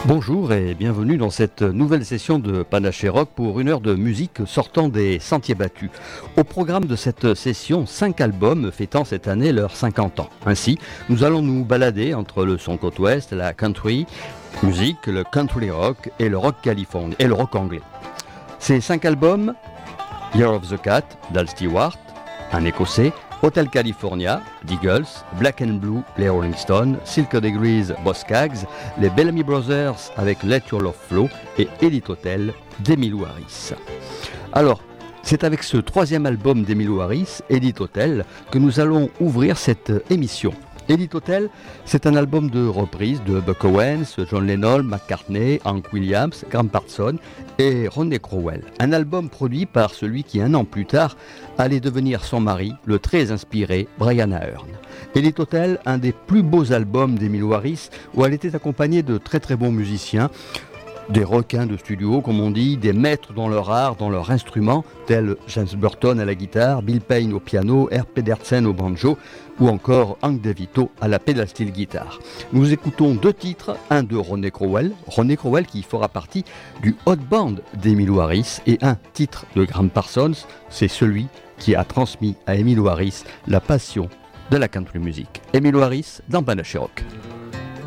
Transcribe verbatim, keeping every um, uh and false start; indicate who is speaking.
Speaker 1: Bonjour et bienvenue dans cette nouvelle session de Panaché Rock pour une heure de musique sortant des sentiers battus. Au programme de cette session, cinq albums fêtant cette année leurs cinquante ans. Ainsi, nous allons nous balader entre le son côte ouest, la country musique, le country rock et le rock californien et le rock anglais. Ces cinq albums, Year of the Cat d'Al Stewart, un écossais, Hotel California, d'Eagles, Black and Blue, les Rolling Stones, Silk Degrees, Boss Skaggs, les Bellamy Brothers avec Let Your Love Flow et Elite Hotel d'Emmylou Harris. Alors, c'est avec ce troisième album d'Emmylou Harris, Elite Hotel, que nous allons ouvrir cette émission. Elite Hotel, c'est un album de reprise de Buck Owens, John Lennon, McCartney, Hank Williams, Graham Parsons et Ronnie Crowell. Un album produit par celui qui, un an plus tard, allait devenir son mari, le très inspiré Brian Aherne. Elite Hotel, un des plus beaux albums d'Emmylou Harris, où elle était accompagnée de très très bons musiciens, des requins de studio, comme on dit, des maîtres dans leur art, dans leur instrument, tels James Burton à la guitare, Bill Payne au piano, Herb Pedersen au banjo, ou encore Hank DeVito à la pedal steel guitare. Nous écoutons deux titres, un de Ronnie Crowell, Ronnie Crowell qui fera partie du hot band d'Emmylou Harris, et un titre de Graham Parsons, c'est celui qui a transmis à Emmylou Harris la passion de la country music. Emmylou Harris dans Panaché Rock.